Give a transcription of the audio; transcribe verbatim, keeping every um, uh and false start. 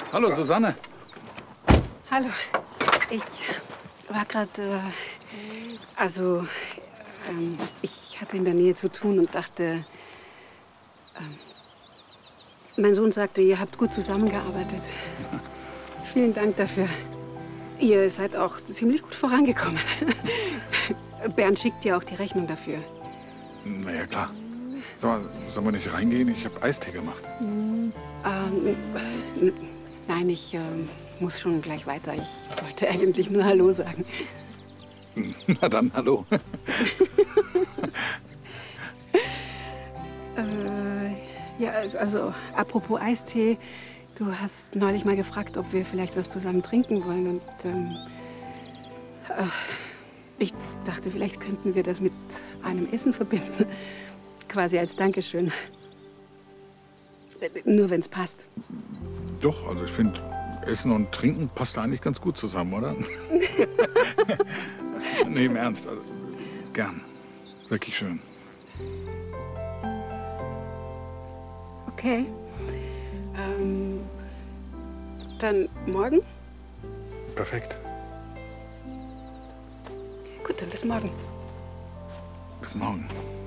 Hallo, Susanne. Hallo. Ich war gerade, äh, also, ähm, ich hatte in der Nähe zu tun und dachte, ähm, mein Sohn sagte, ihr habt gut zusammengearbeitet. Vielen Dank dafür. Ihr seid auch ziemlich gut vorangekommen. Bernd schickt dir auch die Rechnung dafür. Na ja, klar. Sag mal, sollen wir nicht reingehen? Ich habe Eistee gemacht. Ähm, nein, ich ähm, muss schon gleich weiter. Ich wollte eigentlich nur Hallo sagen. Na dann, hallo. äh, ja, also, apropos Eistee. Du hast neulich mal gefragt, ob wir vielleicht was zusammen trinken wollen. Und ähm, äh, ich dachte, vielleicht könnten wir das mit einem Essen verbinden. Quasi als Dankeschön. Nur wenn es passt. Doch, also ich finde, Essen und Trinken passt da eigentlich ganz gut zusammen, oder? Nee, im Ernst. Also, gern. Wirklich schön. Okay. Ähm, dann morgen? Perfekt. Gut, dann bis morgen. Bis morgen.